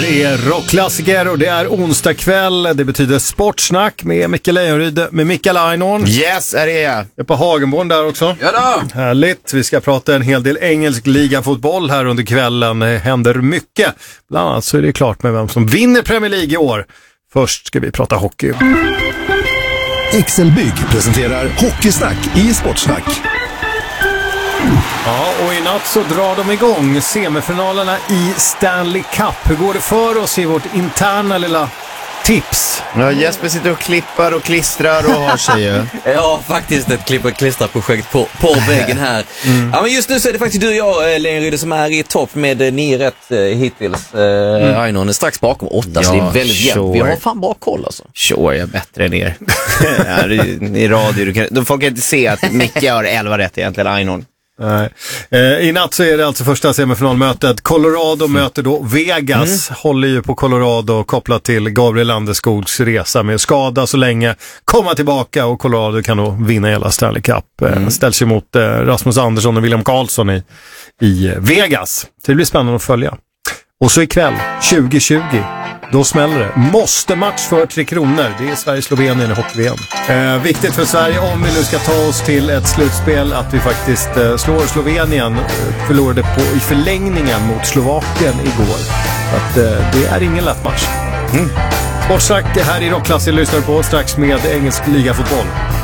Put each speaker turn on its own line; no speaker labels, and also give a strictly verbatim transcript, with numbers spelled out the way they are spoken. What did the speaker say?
Det är rockklassiker och det är onsdag kväll. Det betyder sportsnack med Micke Lejonryd, med Mikael Einhorn.
Yes, är det jag.
Jag är på Hagenborn där också.
Ja då.
Härligt. Vi ska prata en hel del engelsk ligafotboll här under kvällen. Det händer mycket. Bland annat så är det klart med vem som vinner Premier League i år. Först ska vi prata hockey.
Excel-bygg presenterar Hockeysnack i Sportsnack.
Ja, och i natt så drar de igång semifinalerna i Stanley Cup. Hur går det för oss i vårt interna lilla tips?
Ja, Jesper sitter och klippar och klistrar och har sig ju.
Jag har faktiskt ett klipp och klistra-projekt på, på väggen här. Mm. Ja, men just nu så är det faktiskt du och jag, Lejonryd, som är i topp med nio rätt eh, hittills. Eh, mm. Einhorn är strax bakom åtta, ja, så det är väldigt jämnt. Sure. Vi har fan bra koll alltså.
Sure, jag är bättre än er. Ja, det är, i radio, du kan, de folk kan inte se att Micke har elva rätt egentligen, Einhorn.
Nej. Eh, I natt så är det alltså första semifinalmötet. Colorado mm. möter då Vegas. Mm. Håller ju på Colorado kopplat till Gabriel Landeskogs resa med skada så länge. Komma tillbaka och Colorado kan då vinna hela Stanley Cup. Mm. Eh, ställs ju mot eh, Rasmus Andersson och William Karlsson i, i Vegas. Så det blir spännande att följa. Och så ikväll, tjugo tjugo. Då smäller det. Måste match för tre kronor. Det är Sverige-Slovenien i hockey-V M. Eh, viktigt för Sverige om vi nu ska ta oss till ett slutspel att vi faktiskt eh, slår Slovenien. Eh, förlorade på i förlängningen mot Slovakien igår. Att eh, det är ingen lätt match. Mm. Sportsnack här i rockklassen lyssnar på strax med engelsk ligafotboll.